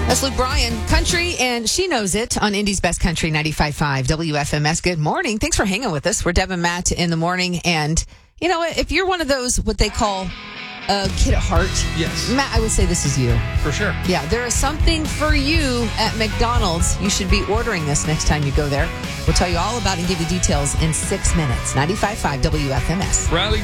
That's Luke Bryan, country, and she knows it on Indy's Best Country 95.5 WFMS. Good morning. Thanks for hanging with us. We're Deb and Matt in the morning. And you know what? If you're one of those, what they call a kid at heart, yes, Matt, I would say this is you. For sure. Yeah, there is something for you at McDonald's. You should be ordering this next time you go there. We'll tell you all about it and give you details in 6 minutes. 95.5 WFMS. Riley